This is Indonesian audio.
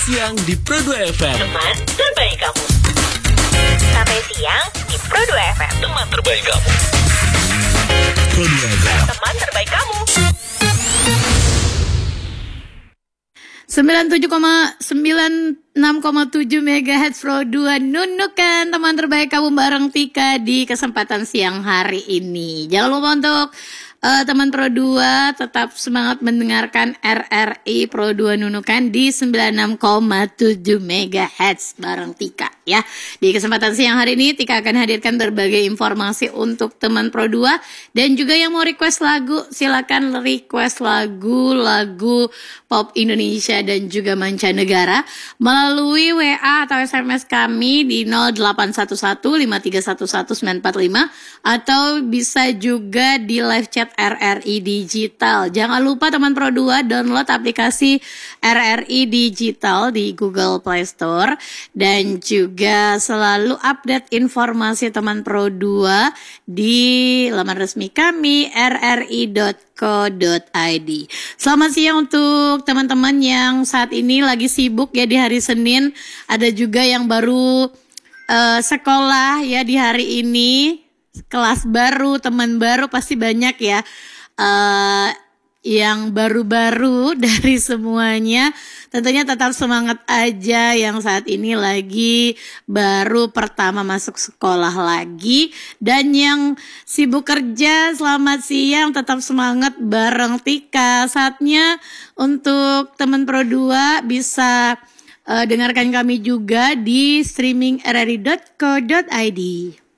Siang di Pro 2 FM. Teman terbaik kamu. Sampai siang di Pro 2 FM. Teman terbaik kamu. Pro 2 FM. Teman terbaik kamu. 96,7 MHz Pro 2 Nunukan, teman terbaik kamu bareng Tika di kesempatan siang hari ini. Jangan lupa untuk teman Pro 2 tetap semangat mendengarkan RRI Pro 2 Nunukan di 96,7 MHz bareng Tika ya. Di kesempatan siang hari ini Tika akan hadirkan berbagai informasi untuk teman Pro 2 dan juga yang mau request lagu silakan request lagu pop Indonesia dan juga mancanegara melalui WA atau SMS kami di 0811531195 atau bisa juga di live chat RRI Digital. Jangan lupa teman Pro 2 download aplikasi RRI Digital di Google Play Store dan juga selalu update informasi teman Pro 2 di laman resmi kami rri.co.id. Selamat siang untuk teman-teman yang saat ini lagi sibuk ya di hari Senin. Ada juga yang baru sekolah ya di hari ini. Kelas baru, teman baru pasti banyak ya. Yang baru-baru dari semuanya. Tentunya tetap semangat aja yang saat ini lagi baru pertama masuk sekolah lagi. Dan yang sibuk kerja, selamat siang, tetap semangat bareng Tika. Saatnya untuk teman Pro 2 bisa dengarkan kami juga di streaming rri.co.id.